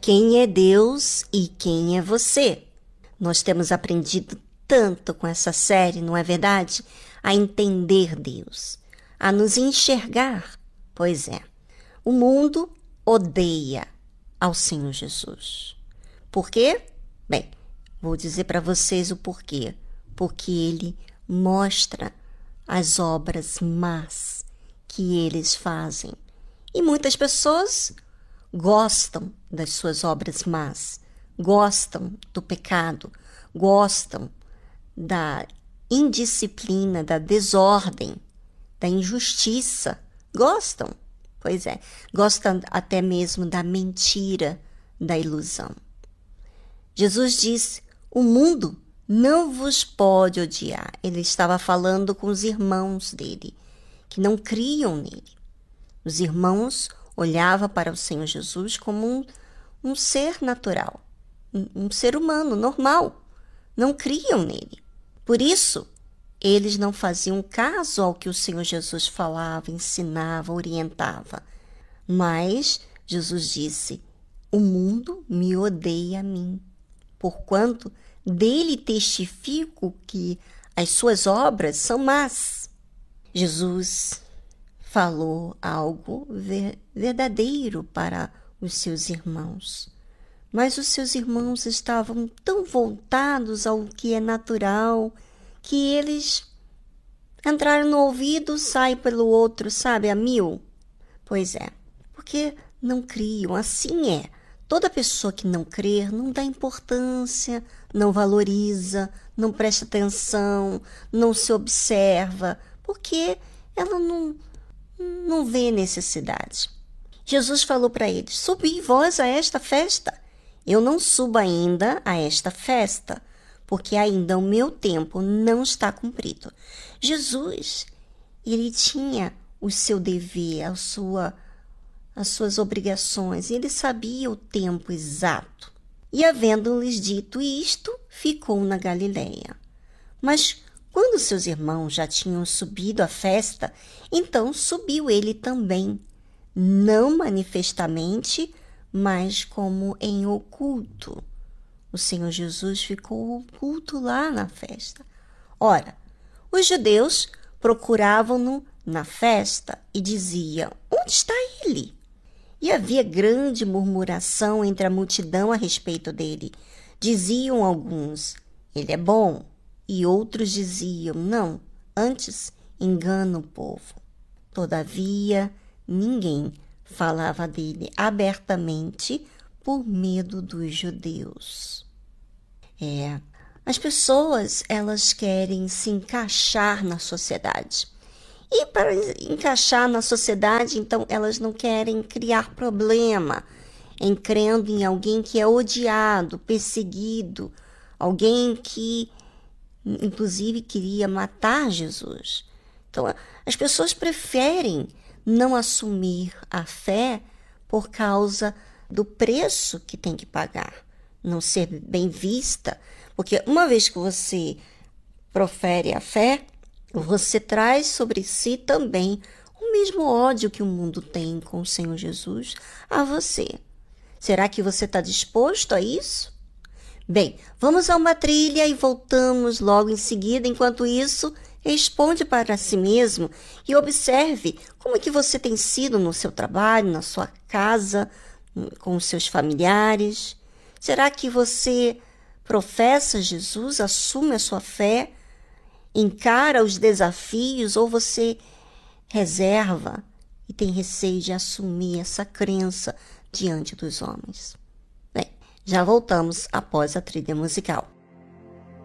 Quem é Deus e quem é você? Nós temos aprendido tanto com essa série, não é verdade? A entender Deus, a nos enxergar. Pois é, o mundo odeia ao Senhor Jesus. Por quê? Bem, vou dizer para vocês o porquê. Porque ele mostra as obras más que eles fazem. E muitas pessoas gostam das suas obras más, gostam do pecado, gostam da indisciplina, da desordem, da injustiça. Gostam, pois é, gostam até mesmo da mentira, da ilusão. Jesus disse: o mundo não vos pode odiar. Ele estava falando com os irmãos dele, que não criam nele. Os irmãos olhavam para o Senhor Jesus como um ser natural, um ser humano normal. Não criam nele. Por isso, eles não faziam caso ao que o Senhor Jesus falava, ensinava, orientava. Mas Jesus disse: o mundo me odeia a mim, porquanto dele testifico que as suas obras são más. Jesus falou algo verdadeiro para os seus irmãos, mas os seus irmãos estavam tão voltados ao que é natural que eles entraram no ouvido, saem pelo outro, sabe, a mil. Pois é, porque não criam, assim é. Toda pessoa que não crer não dá importância, não valoriza, não presta atenção, não se observa, porque ela não vê necessidade. Jesus falou para eles: subi vós a esta festa. Eu não subo ainda a esta festa, porque ainda o meu tempo não está cumprido. Jesus, ele tinha o seu dever, as suas obrigações, e ele sabia o tempo exato. E havendo-lhes dito isto, ficou na Galileia. Mas quando seus irmãos já tinham subido à festa, então subiu ele também, não manifestamente, mas como em oculto. O Senhor Jesus ficou oculto lá na festa. Ora, os judeus procuravam-no na festa e diziam: onde está ele? E havia grande murmuração entre a multidão a respeito dele. Diziam alguns: ele é bom. E outros diziam: não, antes engana o povo. Todavia, ninguém falava dele abertamente por medo dos judeus. As pessoas, elas querem se encaixar na sociedade. E para encaixar na sociedade, então, elas não querem criar problema em crendo em alguém que é odiado, perseguido, alguém que, inclusive, queria matar Jesus. Então, as pessoas preferem não assumir a fé por causa do preço que tem que pagar, não ser bem vista, porque uma vez que você profere a fé, você traz sobre si também o mesmo ódio que o mundo tem com o Senhor Jesus a você. Será que você está disposto a isso? Bem, vamos a uma trilha e voltamos logo em seguida. Enquanto isso, responde para si mesmo e observe como é que você tem sido no seu trabalho, na sua casa, com os seus familiares. Será que você professa Jesus, assume a sua fé, encara os desafios, ou você reserva e tem receio de assumir essa crença diante dos homens? Bem, já voltamos após a trilha musical.